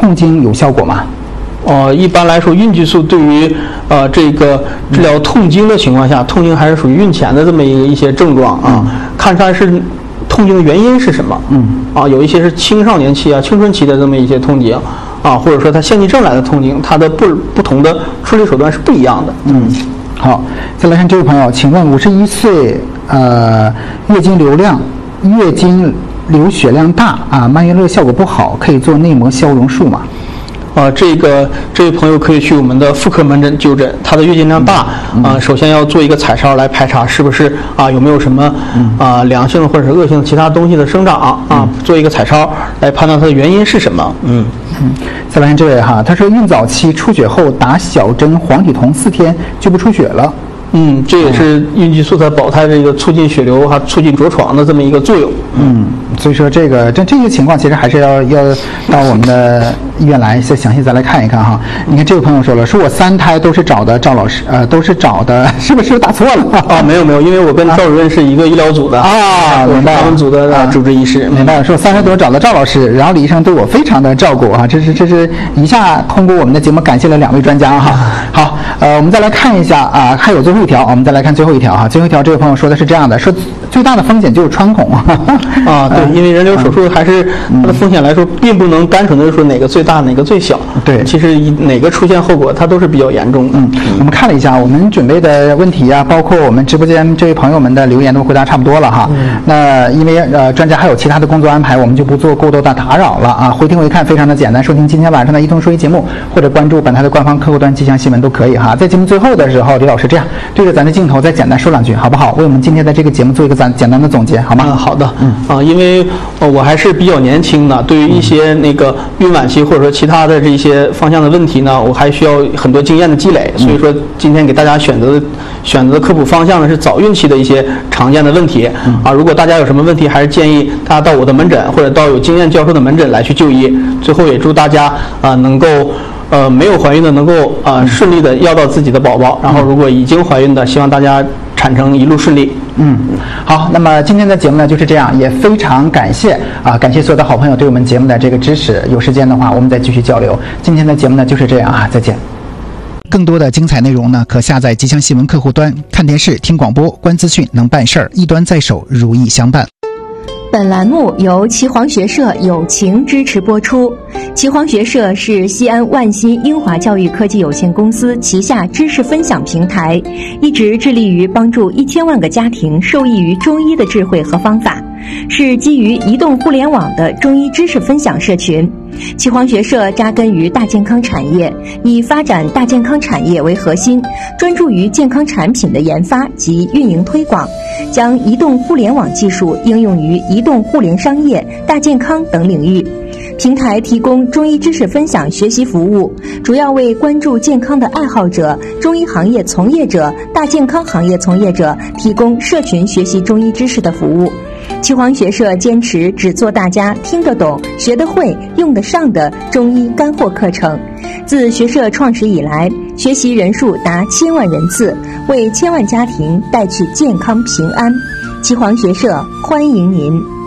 痛经有效果吗？ 一般来说，孕激素对于这个治疗痛经的情况下，痛经还是属于孕前的这么一些症状啊。看它是痛经的原因是什么？有一些是青少年期青春期的这么一些痛经或者说它腺肌症来的痛经，它的不同的处理手段是不一样的。 好，再来看这位朋友，请问51岁月经流血量大曼月乐效果不好，可以做内膜消融术吗？ 这位朋友可以去我们的妇科门诊就诊。他的月经量大首先要做一个彩超来排查是不是有没有什么良性或者是恶性其他东西的生长做一个彩超来判断它的原因是什么。 再来看这位他说孕早期出血后打小针黄体酮4天就不出血了。 这也是孕激素在保胎这个促进血流促进着床的这么一个作用。 所以说这些情况其实还是要到我们的医院来详细再来看一看你看这位朋友说了，说我3胎都是找的赵老师，是不是打错了？ 没有，因为我跟赵主任是一个医疗组的明白， 他们组的主治医师。 明白，说我3胎都找的赵老师，然后李医生对我非常的照顾这是一下通过我们的节目感谢了2位专家好，我们再来看一下还有最后一条，我们再来看最后一条最后一条这位朋友说的是这样的，说最大的风险就是穿孔对，因为人流手术还是它的风险来说，并不能单纯的说哪个最大哪个最小。 对， 其实哪个出现后果它都是比较严重的。 我们看了一下我们准备的问题包括我们直播间这位朋友们的留言都回答差不多了那因为专家还有其他的工作安排，我们就不做过多的打扰了回听回看非常的简单，收听今天晚上的一通说一节目，或者关注本台的官方客户端吉祥新闻都可以在节目最后的时候，李老师这样对着咱的镜头再简单说2句好不好？为我们今天的这个节目做一个简单的总结好吗？ 好的。因为我还是比较年轻的，对于一些那个孕晚期或者说其他的这些方向的问题呢，我还需要很多经验的积累。所以说今天给大家选择的科普方向呢是早孕期的一些常见的问题如果大家有什么问题，还是建议大家到我的门诊或者到有经验教授的门诊来去就医。最后也祝大家能够没有怀孕的能够顺利的要到自己的宝宝，然后如果已经怀孕的，希望大家产程一路顺利。 好，那么今天的节目呢就是这样，也非常感谢感谢所有的好朋友对我们节目的这个支持。有时间的话我们再继续交流。今天的节目呢就是这样再见。更多的精彩内容呢，可下载吉祥新闻客户端，看电视、听广播、观资讯，能办事儿，一端在手，如意相伴。 本栏目由岐黄学社友情支持播出。岐黄学社是西安万新英华教育科技有限公司旗下知识分享平台，一直致力于帮助1000万个家庭受益于中医的智慧和方法，是基于移动互联网的中医知识分享社群。岐黄学社扎根于大健康产业，以发展大健康产业为核心，专注于健康产品的研发及运营推广，将移动互联网技术应用于移动互联商业、大健康等领域。平台提供中医知识分享学习服务，主要为关注健康的爱好者、中医行业从业者、大健康行业从业者提供社群学习中医知识的服务。岐黄学社坚持只做大家听得懂、学得会、用得上的中医干货课程。自学社创始以来，学习人数达1000万人次，为1000万家庭带去健康平安。岐黄学社欢迎您。